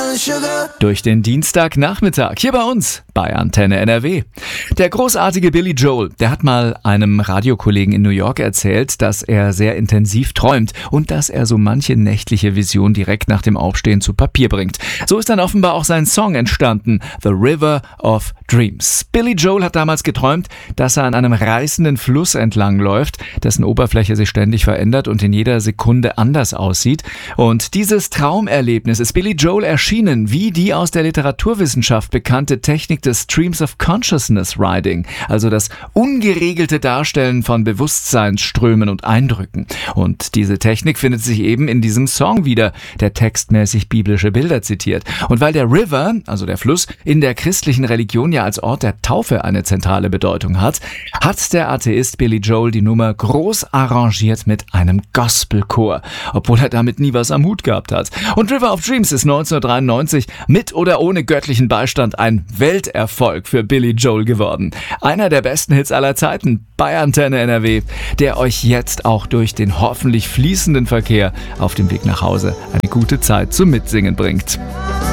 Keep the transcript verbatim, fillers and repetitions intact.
Durch den Dienstagnachmittag hier bei uns bei Antenne N R W. Der großartige Billy Joel, der hat mal einem Radiokollegen in New York erzählt, dass er sehr intensiv träumt und dass er so manche nächtliche Vision direkt nach dem Aufstehen zu Papier bringt. So ist dann offenbar auch sein Song entstanden, The River of Dreams. Billy Joel hat damals geträumt, dass er an einem reißenden Fluss entlang läuft, dessen Oberfläche sich ständig verändert und in jeder Sekunde anders aussieht. Und dieses Traumerlebnis ist Billy Joel erschienen wie die aus der Literaturwissenschaft bekannte Technik des Streams of Consciousness Writing, also das ungeregelte Darstellen von Bewusstseinsströmen und Eindrücken. Und diese Technik findet sich eben in diesem Song wieder, der textmäßig biblische Bilder zitiert. Und weil der River, also der Fluss, in der christlichen Religion ja als Ort der Taufe eine zentrale Bedeutung hat, hat der Atheist Billy Joel die Nummer groß arrangiert mit einem Gospelchor, obwohl er damit nie was am Hut gehabt hat. Und River of Dreams ist neunzehnhundertdreiundneunzig mit oder ohne göttlichen Beistand ein Welterfolg für Billy Joel geworden. Einer der besten Hits aller Zeiten bei Antenne N R W, der euch jetzt auch durch den hoffentlich fließenden Verkehr auf dem Weg nach Hause eine gute Zeit zum Mitsingen bringt.